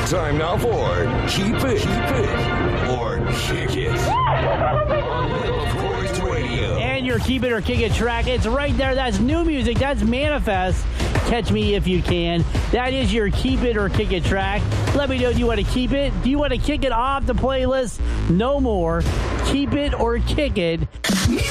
Time now for Keep It or Kick It on Lip Chords Radio. And your Keep It or Kick It track, it's right there. That's new music. That's Manifest. Catch Me If You Can. That is your Keep It or Kick It track. Let me know, do you want to keep it? Do you want to kick it off the playlist? No more. Keep it or kick it.